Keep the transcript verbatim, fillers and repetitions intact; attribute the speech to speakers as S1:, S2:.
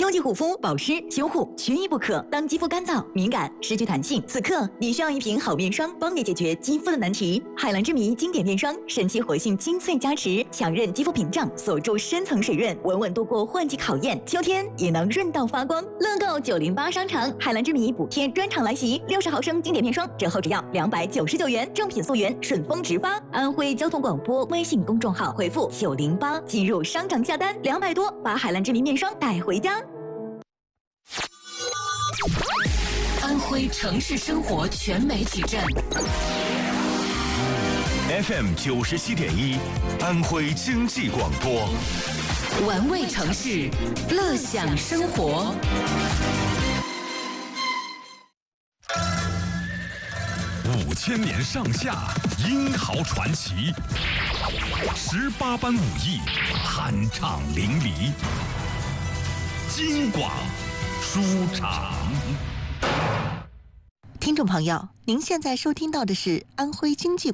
S1: 秋季护肤、保湿、修护缺一不可。当肌肤干燥、敏感、失去弹性，此刻你需要一瓶好面霜，帮你解决肌肤的难题。海蓝之谜经典面霜，神奇活性精粹加持，强韧肌肤屏障，锁住深层水润，稳稳度过换季考验。秋天也能润到发光。乐购九零八商场海蓝之谜补贴专场来袭，六十毫升经典面霜折后只要两百九十九元，正品溯源，顺丰直发。安徽交通广播微信公众号回复九零八进入商场下单，两百多把海蓝之谜面霜带回家。
S2: 安徽城市生活全媒体站
S3: F M 九十七点一，安徽经济广播，
S2: 玩味城市，乐享生活。
S3: 五千年上下，英豪传奇，十八般武艺，酣畅淋漓。京广书场。
S4: 听众朋友，您现在收听到的是安徽经济